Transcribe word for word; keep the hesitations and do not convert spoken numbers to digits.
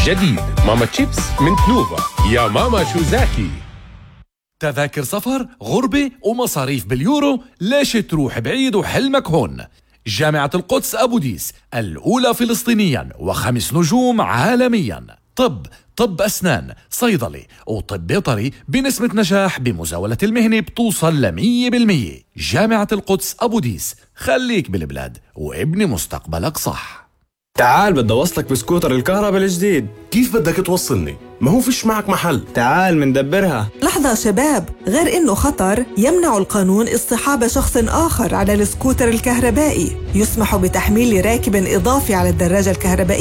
جديد ماما تشيبس من تنوفا. يا ماما شو زاكي. تذاكر سفر، غربة ومصاريف باليورو، ليش تروح بعيد وحلمك هون؟ جامعة القدس أبو ديس، الأولى فلسطينيا وخمس نجوم عالميا. طب طب أسنان، صيدلي وطب بيطري بنسبة نجاح بمزاولة المهنة بتوصل لمية بالمية. جامعة القدس أبو ديس، خليك بالبلاد وابني مستقبلك صح. تعال بدي اوصلك بسكوتر الكهرباء الجديد. كيف بدك توصلني؟ ما هو فيش معك محل. تعال مندبرها. لحظة شباب، غير انه خطر يمنع القانون اصطحاب شخص آخر على السكوتر الكهربائي. يسمح بتحميل راكب إضافي على الدراجة الكهربائية